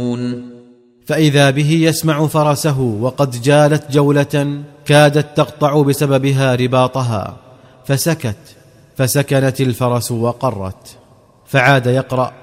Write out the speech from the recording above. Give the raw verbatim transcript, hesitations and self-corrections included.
فإذا به يسمع فرسه وقد جالت جولة كادت تقطع بسببها رباطها، فسكت، فسكنت الفرس وقرت، فعاد يقرأ: